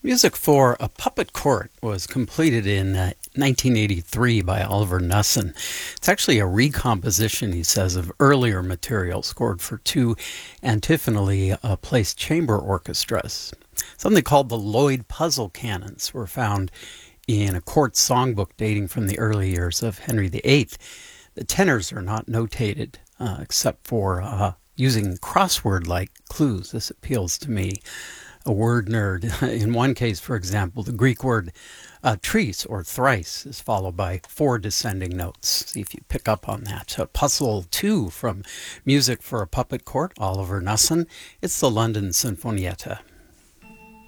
Music for A Puppet Court was completed in 1983 by Oliver Knussen. It's actually a recomposition, he says, of earlier material scored for two antiphonally placed chamber orchestras. Something called the Lloyd Puzzle Canons were found in a court songbook dating from the early years of Henry VIII. The tenors are not notated except for using crossword-like clues. This appeals to me, a word nerd. In one case, for example, the Greek word tris, or thrice, is followed by four descending notes. See if you pick up on that. Puzzle 2 from Music for a Puppet Court, Oliver Knussen. It's the London Sinfonietta.